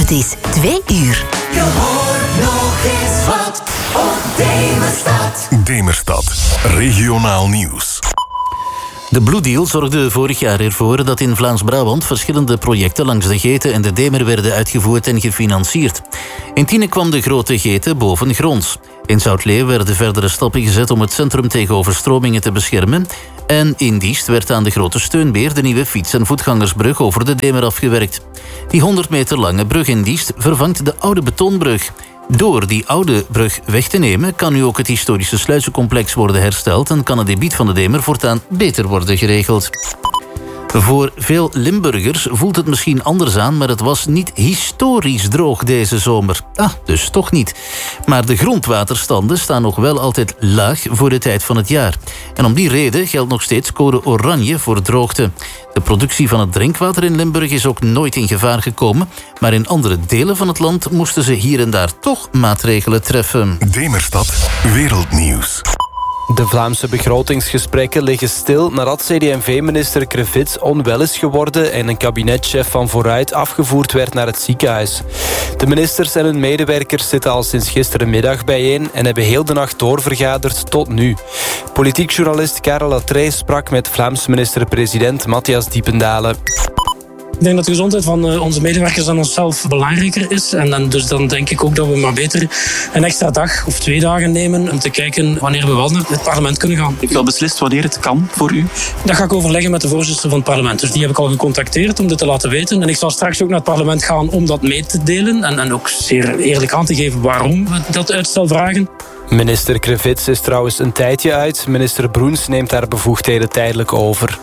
Het is 2 uur. Je hoort nog eens wat op Demerstad. Demerstad, regionaal nieuws. De Blue Deal zorgde vorig jaar ervoor dat in Vlaams-Brabant verschillende projecten langs de Geten en de Demer werden uitgevoerd en gefinancierd. In Tiene kwam de Grote Geten bovengronds. In Zoutleeuw werden verdere stappen gezet om het centrum tegen overstromingen te beschermen. En in Diest werd aan de Grote Steunbeer de nieuwe fiets- en voetgangersbrug over de Demer afgewerkt. Die 100 meter lange brug in Diest vervangt de oude betonbrug. Door die oude brug weg te nemen kan nu ook het historische sluizencomplex worden hersteld en kan het debiet van de Demer voortaan beter worden geregeld. Voor veel Limburgers voelt het misschien anders aan, maar het was niet historisch droog deze zomer. Dus toch niet. Maar de grondwaterstanden staan nog wel altijd laag voor de tijd van het jaar. En om die reden geldt nog steeds code oranje voor droogte. De productie van het drinkwater in Limburg is ook nooit in gevaar gekomen, maar in andere delen van het land moesten ze hier en daar toch maatregelen treffen. Demerstad, wereldnieuws. De Vlaamse begrotingsgesprekken liggen stil nadat CD&V-minister Crevits onwel is geworden en een kabinetchef van Vooruit afgevoerd werd naar het ziekenhuis. De ministers en hun medewerkers zitten al sinds gisterenmiddag bijeen en hebben heel de nacht doorvergaderd tot nu. Politiek journalist Karel Latrey sprak met Vlaams minister-president Matthias Diependalen. Ik denk dat de gezondheid van onze medewerkers en onszelf belangrijker is. En dus dan denk ik ook dat we maar beter een extra dag of 2 dagen nemen om te kijken wanneer we wel naar het parlement kunnen gaan. Heb je al beslist wanneer het kan voor u? Dat ga ik overleggen met de voorzitter van het parlement. Dus die heb ik al gecontacteerd om dit te laten weten. En ik zal straks ook naar het parlement gaan om dat mee te delen. En ook zeer eerlijk aan te geven waarom we dat uitstel vragen. Minister Crevits is trouwens een tijdje uit. Minister Broens neemt haar bevoegdheden tijdelijk over.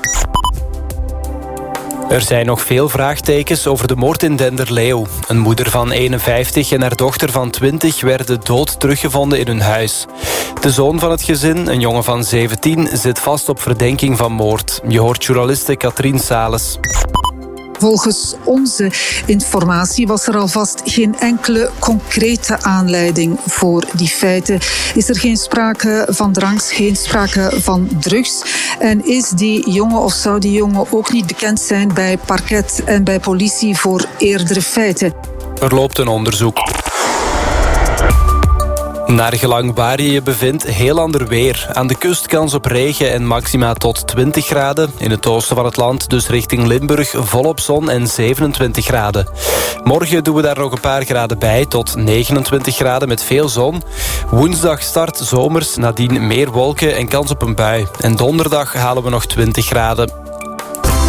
Er zijn nog veel vraagtekens over de moord in Denderleeuw. Een moeder van 51 en haar dochter van 20 werden dood teruggevonden in hun huis. De zoon van het gezin, een jongen van 17, zit vast op verdenking van moord. Je hoort journaliste Katrien Sales. Volgens onze informatie was er alvast geen enkele concrete aanleiding voor die feiten. Is er geen sprake van drangs, geen sprake van drugs. En is die jongen of zou die jongen ook niet bekend zijn bij parket en bij politie voor eerdere feiten? Er loopt een onderzoek. Naar gelang waar je je bevindt, heel ander weer. Aan de kust kans op regen en maxima tot 20 graden. In het oosten van het land, dus richting Limburg, volop zon en 27 graden. Morgen doen we daar nog een paar graden bij, tot 29 graden met veel zon. Woensdag start zomers, nadien meer wolken en kans op een bui. En donderdag halen we nog 20 graden.